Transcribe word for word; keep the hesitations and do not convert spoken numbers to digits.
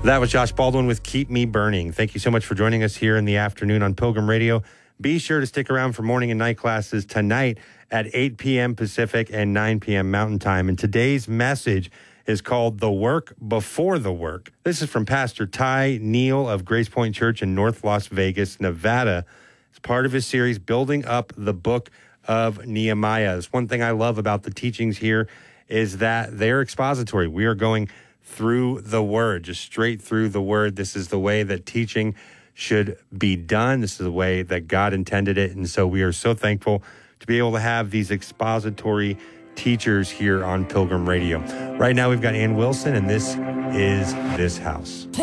That was Josh Baldwin with Keep Me Burning. Thank you so much for joining us here in the afternoon on Pilgrim Radio. Be sure to stick around for morning and night classes tonight at eight p.m. Pacific and nine p.m. Mountain Time. And today's message is called The Work Before the Work. This is from Pastor Ty Neal of Grace Point Church in North Las Vegas, Nevada. It's part of his series, Building Up the Book of Nehemiah. It's one thing I love about the teachings here is that they're expository. We are going through the word, just straight through the word. This is the way that teaching should be done. This is the way that God intended it. And so we are so thankful to be able to have these expository teachers here on Pilgrim Radio. Right now we've got Ann Wilson, and this is This House.